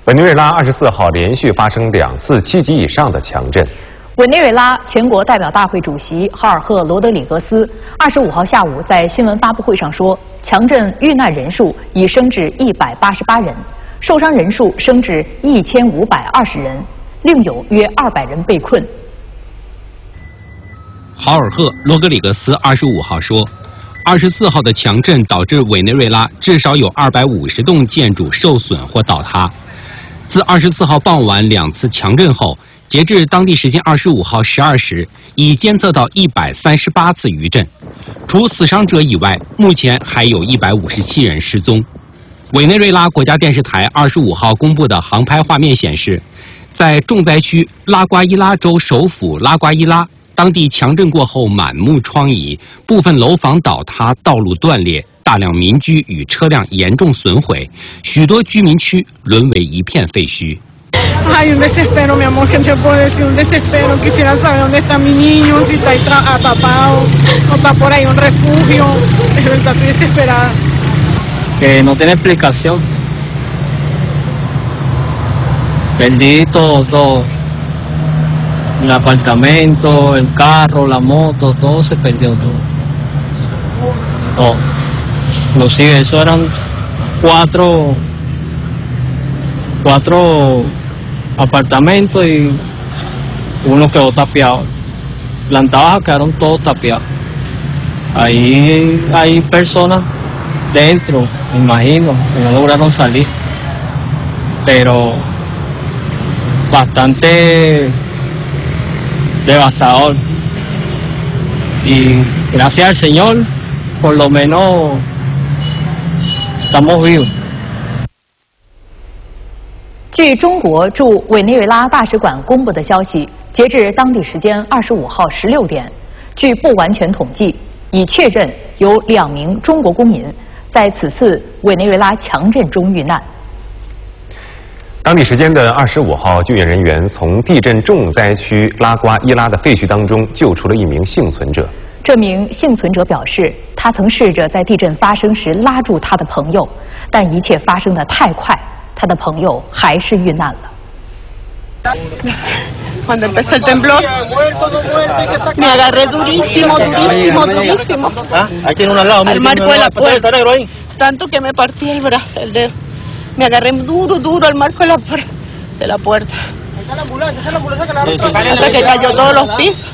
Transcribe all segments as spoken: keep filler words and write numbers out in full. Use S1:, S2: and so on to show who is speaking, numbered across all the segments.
S1: 委内瑞拉二十四号连续发生两次七级以上的强震。
S2: 委内瑞拉全国代表大会主席豪尔赫·罗德里格斯二十五号下午在新闻发布会上说，强震遇难人数已升至一百八十八人，受伤人数升至一千五百二十人，另有约二百人被困。
S3: 豪尔赫·罗格里格斯二十五号说，二十四号的强震导致委内瑞拉至少有二百五十栋建筑受损或倒塌。自二十四号傍晚两次强震后，截至当地时间二十五号十二时，已监测到一百三十八次余震。除死伤者以外，目前还有一百五十七人失踪。委内瑞拉国家电视台二十五号公布的航拍画面显示，在重灾区拉瓜伊拉州首府拉瓜伊拉，当地强震过后满目疮痍，部分楼房倒塌，道路断裂，大量民居与车辆严重损毁，许多居民区沦为一片废墟。
S4: Hay un desespero, mi amor, que te puedo decir, un desespero. Quisiera saber dónde está mi niño, si está atrapado, o está por ahí un refugio. De verdad, estoy desesperada.
S5: Que no tiene explicación. Perdí todo, todo. El apartamento, el carro, la moto, todo se perdió, todo. Todo. Inclusive, eso eran cuatro, cuatro apartamentos y uno quedó tapiado. Planta baja quedaron todos tapiados. Ahí hay personas dentro, me imagino, que no lograron salir. Pero bastante devastador. Y gracias al Señor, por lo menos estamos vivos.
S2: 据中国驻委内瑞拉大使馆公布的消息，截至当地时间二十五号十六点，据不完全统计，已确认有两名中国公民在此次委内瑞拉强震中遇难。
S1: 当地时间的二十五号，救援人员从地震重灾区拉瓜伊拉的废墟当中救出了一名幸存者。
S2: 这名幸存者表示，他曾试着在地震发生时拉住他的朋友，但一切发生得太快。 他的朋友还是遇难了。
S4: Cuando empezó el temblor, me agarré durísimo, durísimo, durísimo. Al marco de la puerta, tanto que me partí el brazo, el dedo. Me agarré duro, duro al marco de la, de la puerta. Hasta que cayó todos los pisos.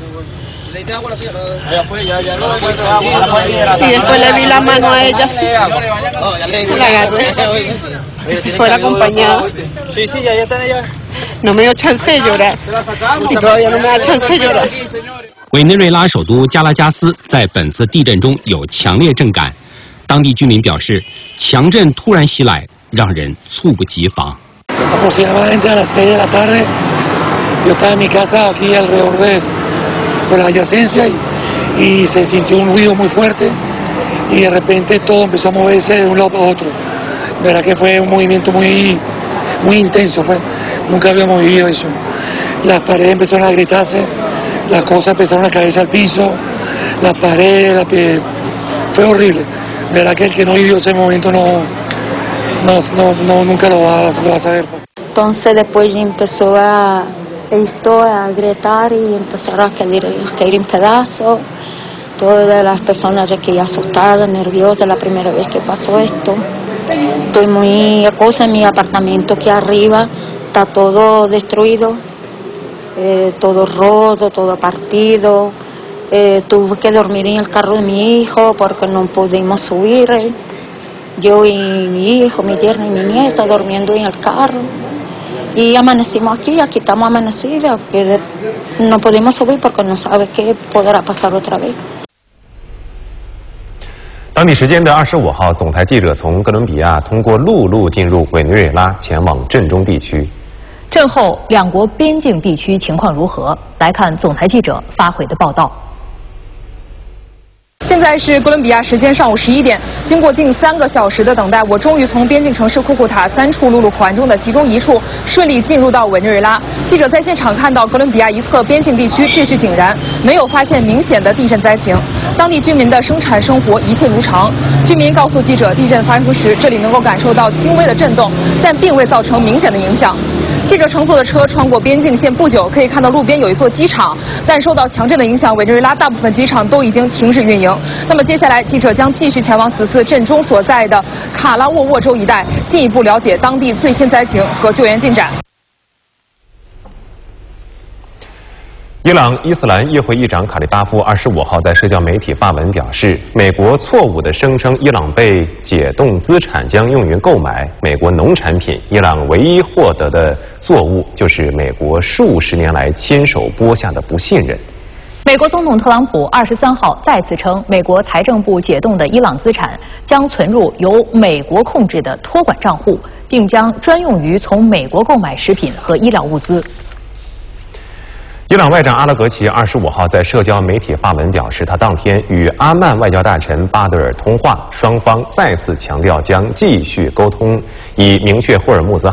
S4: Y después le vi la mano a ella así. La agarré. Que si fuera acompañada. Sí, sí, ya están allá. No me dio chance de llorar. Y todavía no me da chance de llorar.
S3: 委内瑞拉首都加拉加斯在本次地震中有强烈震感，当地居民表示，强震突然袭来，让人猝不及防。
S6: Aproximadamente a las seis de la tarde, yo estaba en mi casa aquí alrededor de de la adyacencia y, y se sintió un ruido muy fuerte y de repente todo empezó a moverse de un lado para otro. De verdad que fue un movimiento muy, muy intenso, fue. Nunca habíamos vivido eso. Las paredes empezaron a gritarse, las cosas empezaron a caerse al piso, las paredes, la pie... fue horrible. De verdad que el que no vivió ese momento no, no, no, no nunca lo va, lo va a saber.
S7: Entonces después empezó a esto a gritar y empezaron a caer, a caer en pedazos. Todas las personas ya que asustadas, nerviosas, la primera vez que pasó esto. Estoy muy cosa en mi apartamento aquí arriba, está todo destruido, eh, todo roto, todo partido. Eh, tuve que dormir en el carro de mi hijo porque no pudimos subir. Eh. Yo y mi hijo, mi yerno y mi nieta durmiendo en el carro. Y amanecimos aquí, aquí estamos amanecidas, porque no pudimos subir porque no sabe qué podrá pasar otra vez.
S1: 当地时间的二十五号，总台记者从哥伦比亚通过陆路进入委内瑞拉，前往震中地区。
S2: 震后，两国边境地区情况如何？来看总台记者发回的报道。
S8: 现在是哥伦比亚时间上午十一点，经过近三个小时的等待，我终于从边境城市库库塔三处陆路口岸中的其中一处顺利进入到委内瑞拉。记者在现场看到，哥伦比亚一侧边境地区秩序井然，没有发现明显的地震灾情，当地居民的生产生活一切如常。居民告诉记者，地震发生时，这里能够感受到轻微的震动，但并未造成明显的影响。记者乘坐的车穿过边境线不久，可以看到路边有一座机场，但受到强震的影响，委内瑞拉大部分机场都已经停止运营。那么接下来，记者将继续前往此次震中所在的卡拉沃沃州一带，进一步了解当地最新灾情和救援进展。
S1: 伊朗伊斯兰议会议长卡利巴夫二十五号在社交媒体发文表示，美国错误地声称伊朗被解冻资产将用于购买美国农产品，伊朗唯一获得的作物就是美国数十年来亲手播下的不信任。
S2: 美国总统特朗普二十三号再次称，美国财政部解冻的伊朗资产将存入由美国控制的托管账户，并将专用于从美国购买食品和医疗物资。
S1: 伊朗外长阿拉格齐二十五号在社交媒体发文表示，他当天与阿曼外交大臣巴德尔通话，双方再次强调将继续沟通，以明确霍尔木兹